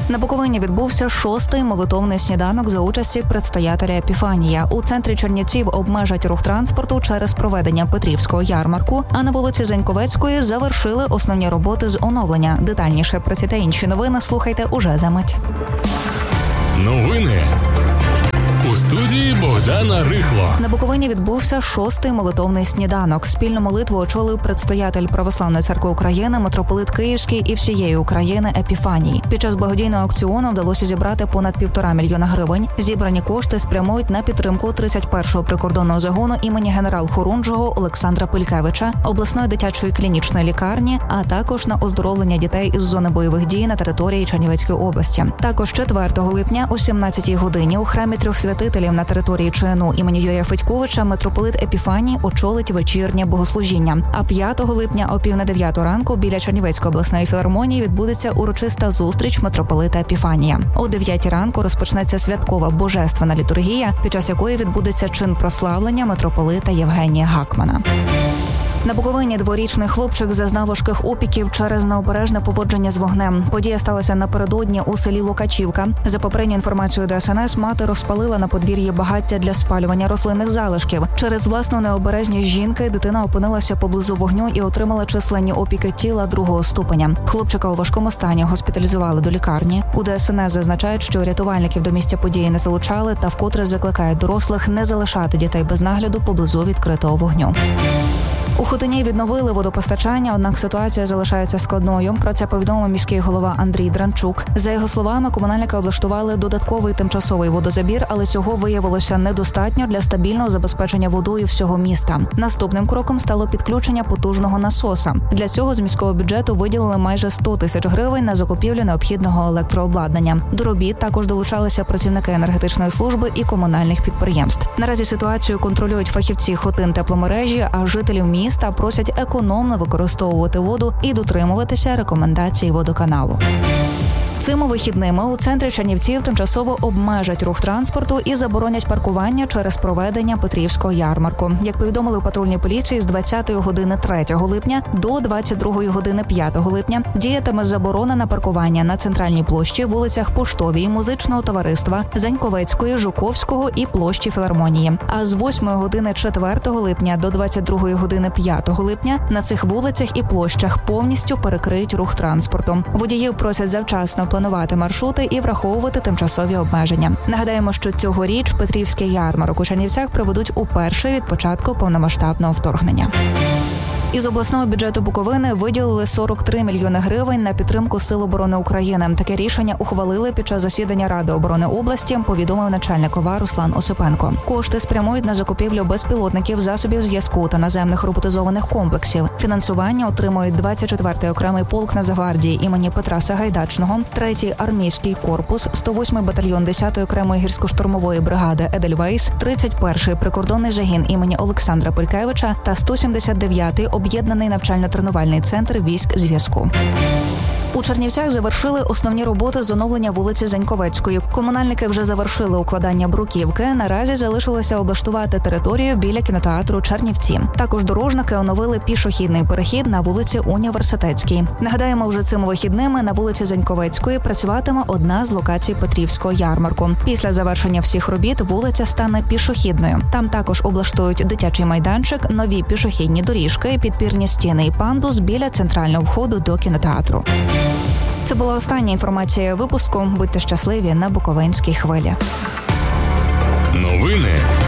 На Буковині відбувся 6-й молитовний сніданок за участі предстоятеля Епіфанія. У центрі Чернівців обмежать рух транспорту через проведення Петрівського ярмарку, а на вулиці Заньковецької завершили основні роботи з оновлення. Детальніше про ці та інші новини слухайте уже за мить. Новини у студії Богдана Рихло. На Буковині відбувся 6-й молитовний сніданок. Спільну молитву очолив предстоятель Православної церкви України, митрополит Київський і всієї України Епіфаній. Під час благодійного аукціону вдалося зібрати понад 1,5 мільйона гривень. Зібрані кошти спрямують на підтримку 31-го прикордонного загону імені генерал-хорунжого Олександра Пилькевича, обласної дитячої клінічної лікарні, а також на оздоровлення дітей із зони бойових дій на території Чернівецької області. Також 4 липня о 17-й годині у храмі Трьох Святителів на території ЧНУ імені Юрія Федьковича митрополит Епіфаній очолить вечірнє богослужіння. А 5 липня о 8:45 ранку біля Чернівецької обласної філармонії відбудеться урочиста зустріч митрополита Епіфанія. О 9 ранку розпочнеться святкова божественна літургія, під час якої відбудеться чин прославлення митрополита Євгенія Гакмана. На Буковині 2-річний хлопчик зазнав важких опіків через необережне поводження з вогнем. Подія сталася напередодні у селі Лукачівка. За попередньою інформацією ДСНС, мати розпалила на подвір'ї багаття для спалювання рослинних залишків. Через власну необережність жінки дитина опинилася поблизу вогню і отримала численні опіки тіла 2-го ступеня. Хлопчика у важкому стані госпіталізували до лікарні. У ДСНС зазначають, що рятувальників до місця події не залучали та вкотре закликають дорослих не залишати дітей без нагляду поблизу відкритого вогню. У Хотині відновили водопостачання, однак ситуація залишається складною. Про це повідомив міський голова Андрій Дранчук. За його словами, комунальники облаштували додатковий тимчасовий водозабір, але цього виявилося недостатньо для стабільного забезпечення водою всього міста. Наступним кроком стало підключення потужного насоса. Для цього з міського бюджету виділили майже 100 тисяч гривень на закупівлю необхідного електрообладнання. До робіт також долучалися працівники енергетичної служби і комунальних підприємств. Наразі ситуацію контролюють фахівці Хотин-тепломережі, а жителів міста просять економно використовувати воду і дотримуватися рекомендацій водоканалу. Цими вихідними у центрі Чернівців тимчасово обмежать рух транспорту і заборонять паркування через проведення Петрівського ярмарку. Як повідомили у патрульній поліції, з 20-ї години 3 липня до 22-ї години 5 липня діятиме заборона на паркування на центральній площі, вулицях Поштовій, Музичного товариства, Заньковецької, Жуковського і площі Філармонії. А з 8-ї години 4 липня до 22-ї години 5 липня на цих вулицях і площах повністю перекриють рух транспорту. Водіїв просять завчасно планувати маршрути і враховувати тимчасові обмеження. Нагадаємо, що цьогоріч Петрівський ярмарок у Чернівцях проведуть уперше від початку повномасштабного вторгнення. Із обласного бюджету Буковини виділили 43 мільйони гривень на підтримку Сил оборони України. Таке рішення ухвалили під час засідання Ради оборони області, повідомив начальник ОВА Руслан Осипенко. Кошти спрямують на закупівлю безпілотників, засобів зв'язку та наземних роботизованих комплексів. Фінансування отримують 24-й окремий полк Нацгвардії імені Петра Сагайдачного, 3-й армійський корпус, 108-й батальйон 10-ї окремої гірсько-штурмової бригади Едельвейс, 31-й прикордонний загін імені Олександра Пилькевича та 179-й об'єднаний навчально-тренувальний центр військ зв'язку. У Чернівцях завершили основні роботи з оновлення вулиці Заньковецької. Комунальники вже завершили укладання бруківки. Наразі залишилося облаштувати територію біля кінотеатру Чернівці. Також дорожники оновили пішохідний перехід на вулиці Університетській. Нагадаємо, вже цими вихідними на вулиці Заньковецької працюватиме одна з локацій Петрівського ярмарку. Після завершення всіх робіт вулиця стане пішохідною. Там також облаштують дитячий майданчик, нові пішохідні доріжки, підпірні стіни і пандус біля центрального входу до кінотеатру. Це була остання інформація випуску. Будьте щасливі на Буковинській хвилі. Новини